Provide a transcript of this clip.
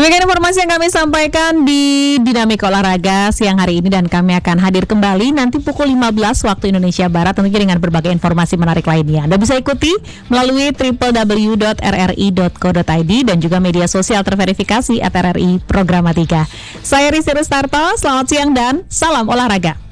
Demikian informasi yang kami sampaikan di Dinamika Olahraga siang hari ini, dan kami akan hadir kembali nanti pukul 15 waktu Indonesia Barat tentunya dengan berbagai informasi menarik lainnya. Anda bisa ikuti melalui www.rri.co.id dan juga media sosial terverifikasi @RRI Programa 3. Saya Rizky Rustarto, selamat siang dan salam olahraga.